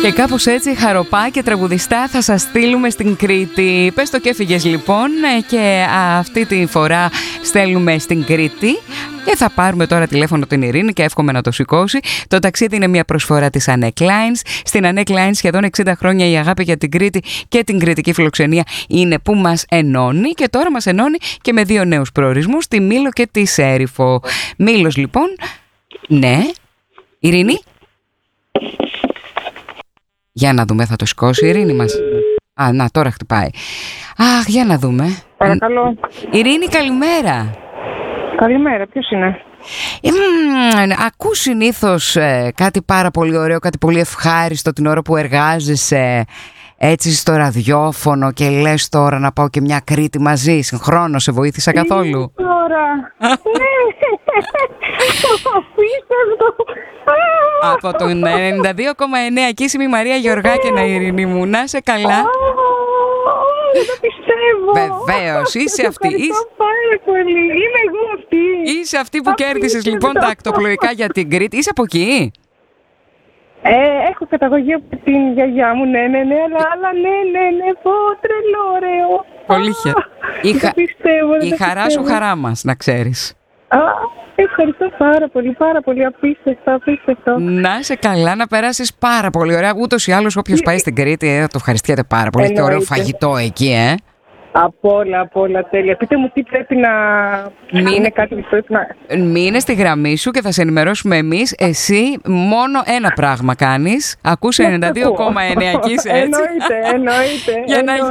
Και κάπως έτσι χαροπά και τραγουδιστά θα σας στείλουμε στην Κρήτη. Πες το και έφυγες λοιπόν, και αυτή τη φορά στέλνουμε στην Κρήτη. Και θα πάρουμε τώρα τηλέφωνο την Ειρήνη και εύχομαι να το σηκώσει. Το ταξίδι είναι μια προσφορά της Annec Lines. Στην Annec Lines σχεδόν 60 χρόνια η αγάπη για την Κρήτη και την κρητική φιλοξενία είναι που μας ενώνει. Και τώρα μας ενώνει και με 2 νέους προορισμούς, τη Μήλο και τη Σέριφο. Μήλος λοιπόν, ναι. Ειρήνη. Για να δούμε, θα το σηκώσει η Ειρήνη μας. Α, να, τώρα χτυπάει. Αχ, για να δούμε. Παρακαλώ. Ειρήνη, καλημέρα. Καλημέρα, ποιος είναι? Ακούς συνήθως κάτι πάρα πολύ ωραίο, κάτι πολύ ευχάριστο την ώρα που εργάζεσαι έτσι στο ραδιόφωνο και λες τώρα να πάω και μια Κρήτη μαζί, συγχρόνως, σε βοήθησα καθόλου? Τώρα. Από τον 92,9 εκεί είμαι η Μαρία Γεωργάκηνα, Ειρήνη μου, να είσαι καλά. Δεν το πιστεύω. Βεβαίως, είσαι αυτή. Πάρα πολύ. Είμαι εγώ αυτή. Είσαι αυτή που κέρδισες λοιπόν τα ακτοπλοϊκά για την Κρήτη. Είσαι από εκεί? Έχω καταγωγή από την γιαγιά μου, ναι, αλλά ναι, τρελό, ωραίο. Πολύ πιστεύω. Η χαρά σου χαρά μας, να ξέρεις. Ευχαριστώ πάρα πολύ, απίστευτο. Να είσαι καλά, να περάσεις πάρα πολύ ωραία. Ούτως ή άλλως όποιος πάει στην Κρήτη το ευχαριστιέται πάρα πολύ. Έχει ωραίο φαγητό εκεί, Από όλα, τέλεια. Πείτε μου τι πρέπει να... Είναι κάτι που πρέπει να... Μείνε στη γραμμή σου και θα σε ενημερώσουμε εμείς. Εσύ μόνο ένα πράγμα κάνεις. Ακούσε 92,9 εκεί, έτσι. Εννοείται.